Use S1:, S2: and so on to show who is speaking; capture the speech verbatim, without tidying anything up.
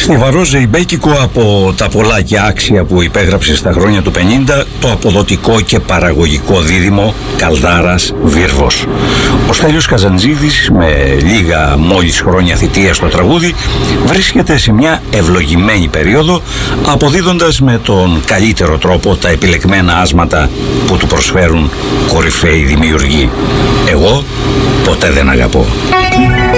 S1: Στιβαρό ζεϊμπέκικο από τα πολλά και άξια που υπέγραψε στα χρόνια του πενήντα, το αποδοτικό και παραγωγικό δίδυμο Καλδάρας-Βύρβος. Ο Στέλιος Καζαντζίδης, με λίγα μόλις χρόνια θητεία στο τραγούδι, βρίσκεται σε μια ευλογημένη περίοδο, αποδίδοντας με τον καλύτερο τρόπο τα επιλεγμένα άσματα που του προσφέρουν κορυφαίοι δημιουργοί. Εγώ ποτέ δεν αγαπώ.